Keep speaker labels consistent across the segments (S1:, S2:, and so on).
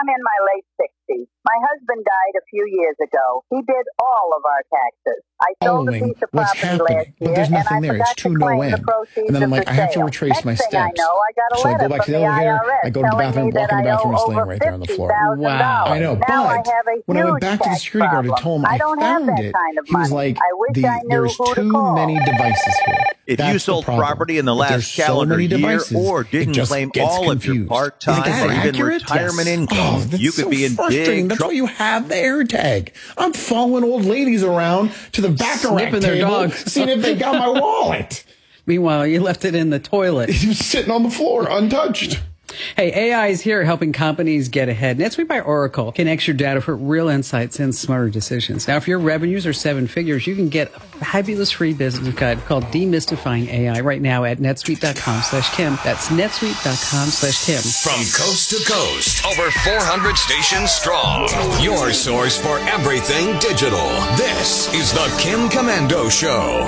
S1: I'm in my late 60s. My husband died a few years ago. He did all of our taxes. I sold a piece of
S2: what's
S1: property
S2: happening,
S1: last year,
S2: but there's nothing
S1: and I
S2: there. It's
S1: forgot to
S2: to no
S1: claim the
S2: end.
S1: proceeds
S2: And then I'm
S1: of
S2: like,
S1: the
S2: I have to
S1: sale.
S2: retrace
S1: Next
S2: my
S1: thing I
S2: steps.
S1: know, I got a
S2: So I
S1: letter
S2: go back
S1: from
S2: to the
S1: the
S2: elevator.
S1: IRS
S2: I go to the
S1: telling
S2: bathroom,
S1: me
S2: walk
S1: that
S2: in the
S1: I
S2: bathroom,
S1: owe
S2: it's laying
S1: over
S2: right there on the floor.
S1: $50,000.
S3: Wow.
S2: I know,
S1: Now I
S2: but
S1: have a
S2: when I went
S1: huge
S2: back to the
S1: tax
S2: security guard and
S1: problem.
S2: told him
S1: I don't have
S2: found
S1: that
S2: it,
S1: kind of
S2: he was
S1: money.
S2: like,
S1: I wish I knew
S2: there's
S1: who to
S2: too
S1: call.
S2: many devices here.
S4: If
S2: That's
S4: you
S2: the
S4: sold
S2: problem.
S4: property in the
S2: But there's
S4: last
S2: so
S4: calendar
S2: many
S4: year
S2: devices,
S4: or
S2: it
S4: didn't
S2: just
S4: claim
S2: gets
S4: all of your
S2: confused.
S4: part-time
S2: Is that
S4: or even
S2: accurate?
S4: retirement
S2: Yes.
S4: income,
S2: Oh, that's
S4: you could
S2: so
S4: be in
S2: frustrating.
S4: big
S2: That's why
S4: trouble.
S2: you have the AirTag. I'm following old ladies around to the Baccarat
S3: Sniffing their
S2: table,
S3: dogs.
S2: seeing if they got my wallet.
S3: Meanwhile, you left it in the toilet.
S2: He was sitting on the floor, untouched.
S3: Hey, AI is here helping companies get ahead. NetSuite by Oracle connects your data for real insights and smarter decisions. Now, if your revenues are seven figures, you can get a fabulous free business guide called Demystifying AI right now at netsuite.com/Kim. That's netsuite.com/Kim.
S5: From coast to coast, over 400 stations strong. Your source for everything digital. This is the Kim Komando Show.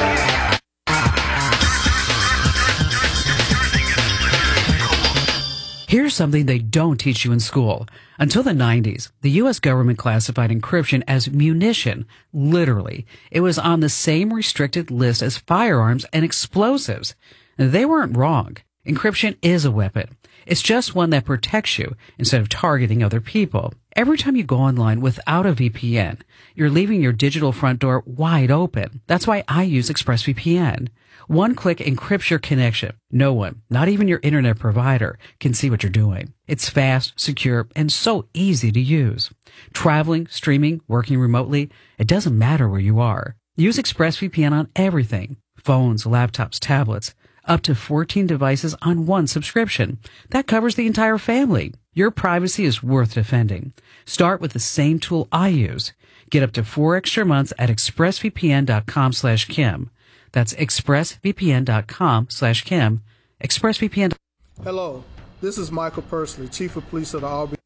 S3: Here's something they don't teach you in school. Until the 90s, the U.S. government classified encryption as munition. Literally. It was on the same restricted list as firearms and explosives. They weren't wrong. Encryption is a weapon. It's just one that protects you instead of targeting other people. Every time you go online without a VPN, you're leaving your digital front door wide open. That's why I use ExpressVPN. One click encrypts your connection. No one, not even your internet provider, can see what you're doing. It's fast, secure, and so easy to use. Traveling, streaming, working remotely, it doesn't matter where you are. Use ExpressVPN on everything. Phones, laptops, tablets. Up to 14 devices on one subscription. That covers the entire family. Your privacy is worth defending. Start with the same tool I use. Get up to 4 extra months at expressvpn.com/Kim. That's expressvpn.com/Kim. ExpressVPN.
S6: Hello, this is Michael Pursley, Chief of Police of the Albany.